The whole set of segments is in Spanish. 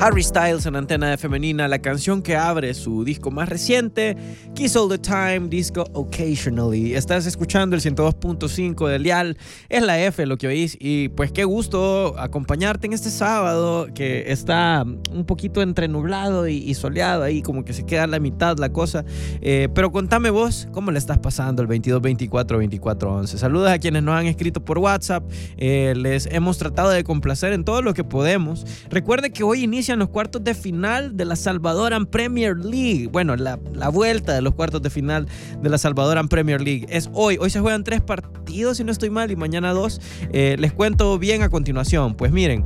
Harry Styles en Antena de Femenina, la canción que abre su disco más reciente, Kiss All the Time, Disco Occasionally. Estás escuchando el 102.5 del dial, es la F lo que oís, y pues qué gusto acompañarte en este sábado que está un poquito entre nublado y soleado, ahí como que se queda a la mitad la cosa, pero contame vos cómo le estás pasando el 22 24 24 11. Saludos a quienes nos han escrito por WhatsApp, les hemos tratado de complacer en todo lo que podemos. Recuerde que hoy inician los cuartos de final de la Salvadoran Premier League. Bueno, la vuelta de los cuartos de final de la Salvadoran Premier League es hoy. Hoy se juegan 3 partidos, si no estoy mal, y mañana 2. Les cuento bien a continuación. Pues miren,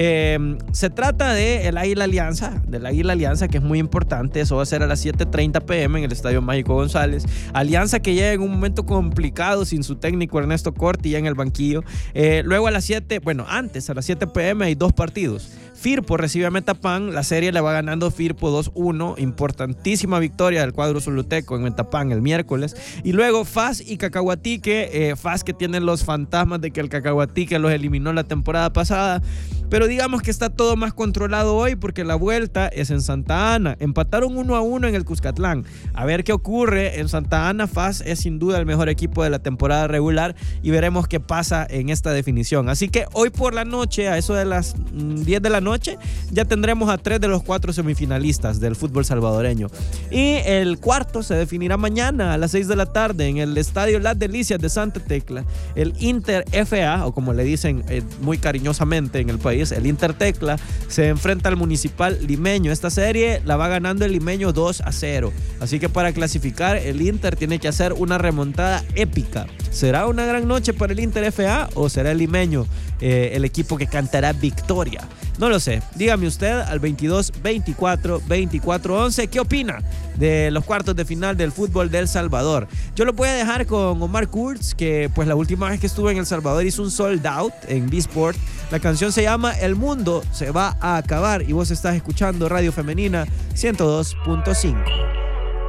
se trata del Águila Alianza, que es muy importante. Eso va a ser a las 7:30 p.m. en el Estadio Mágico González. Alianza que llega en un momento complicado sin su técnico Ernesto Corti ya en el banquillo. Luego a las 7 p.m. hay 2 partidos. Firpo recibe a Metapán, la serie le va ganando Firpo 2-1, importantísima victoria del cuadro zuluteco en Metapán el miércoles, y luego FAS y Cacahuatique, FAS que tiene los fantasmas de que el Cacahuatique los eliminó la temporada pasada, pero digamos que está todo más controlado hoy porque la vuelta es en Santa Ana. Empataron 1-1 en el Cuscatlán, a ver qué ocurre en Santa Ana. FAS es sin duda el mejor equipo de la temporada regular y veremos qué pasa en esta definición, así que hoy por la noche, a eso de las 10 de la noche, ya tendremos a 3 de los 4 semifinalistas del fútbol salvadoreño, y el cuarto se definirá mañana a las 6 de la tarde en el Estadio Las Delicias de Santa Tecla. El Inter FA, o como le dicen muy cariñosamente en el país, el Inter Tecla, se enfrenta al Municipal Limeño. Esta serie la va ganando el Limeño 2-0, así que para clasificar el Inter tiene que hacer una remontada épica. ¿Será una gran noche para el Inter FA o será el Limeño el equipo que cantará victoria? No lo sé. Dígame usted al 22 24 24 11 qué opina de los cuartos de final del fútbol de El Salvador. Yo lo voy a dejar con Omar Kurz, que pues la última vez que estuve en El Salvador hizo un sold out en B-Sport. La canción se llama El Mundo Se Va a Acabar y vos estás escuchando Radio Femenina 102.5.